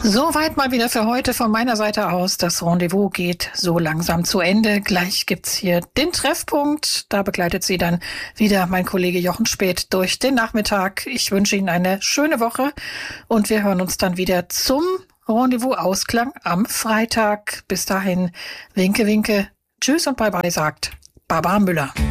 Soweit mal wieder für heute von meiner Seite aus. Das Rendezvous geht so langsam zu Ende. Gleich gibt's hier den Treffpunkt. Da begleitet Sie dann wieder mein Kollege Jochen Späth durch den Nachmittag. Ich wünsche Ihnen eine schöne Woche und wir hören uns dann wieder zum Rendezvous-Ausklang am Freitag. Bis dahin, winke, winke. Tschüss und bye bye, sagt Barbara Müller.